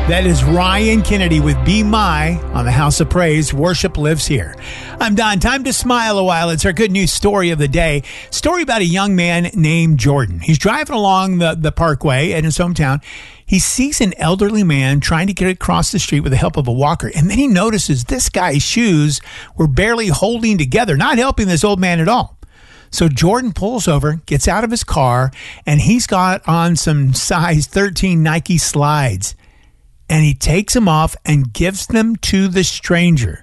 That is Ryan Kennedy with Be My on the House of Praise. Worship lives here. I'm Don. Time to smile a while. It's our good news story of the day. Story about a young man named Jordan. He's driving along the parkway in his hometown. He sees an elderly man trying to get across the street with the help of a walker. And then he notices this guy's shoes were barely holding together, not helping this old man at all. So Jordan pulls over, gets out of his car, and he's got on some size 13 Nike slides. And he takes them off and gives them to the stranger.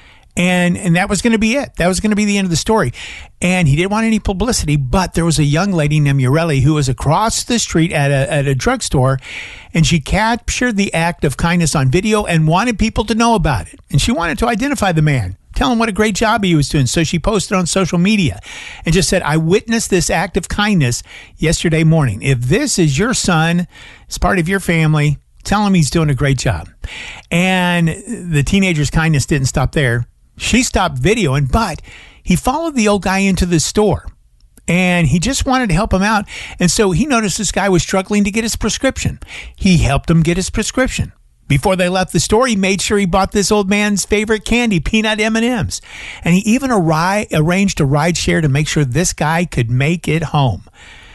And that was going to be it. That was going to be the end of the story. And he didn't want any publicity, but there was a young lady named Ureli who was across the street at a drugstore, and she captured the act of kindness on video and wanted people to know about it. And she wanted to identify the man, tell him what a great job he was doing. So she posted on social media and just said, I witnessed this act of kindness yesterday morning. If this is your son, it's part of your family, tell him he's doing a great job. And the teenager's kindness didn't stop there. She stopped videoing, but he followed the old guy into the store. And he just wanted to help him out. And so he noticed this guy was struggling to get his prescription. He helped him get his prescription. Before they left the store, he made sure he bought this old man's favorite candy, peanut M&Ms. And he even arranged a ride share to make sure this guy could make it home.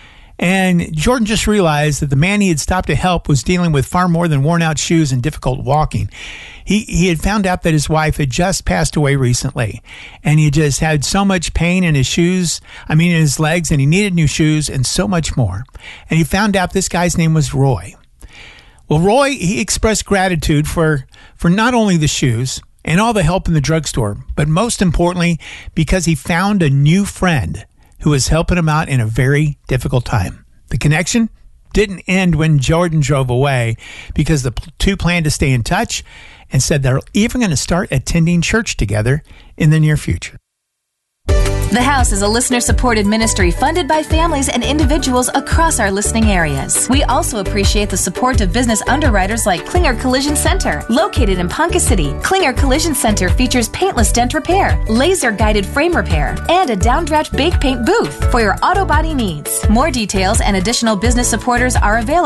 And Jordan just realized that the man he had stopped to help was dealing with far more than worn out shoes and difficult walking. He had found out that his wife had just passed away recently, and he just had so much pain in his in his legs, and he needed new shoes and so much more. And he found out this guy's name was Roy. Well, Roy, he expressed gratitude for not only the shoes and all the help in the drugstore, but most importantly, because he found a new friend who was helping him out in a very difficult time. The connection didn't end when Jordan drove away, because the two planned to stay in touch and said they're even going to start attending church together in the near future. The House is a listener-supported ministry funded by families and individuals across our listening areas. We also appreciate the support of business underwriters like Klinger Collision Center. Located in Ponca City, Klinger Collision Center features paintless dent repair, laser-guided frame repair, and a downdraft bake paint booth for your auto body needs. More details and additional business supporters are available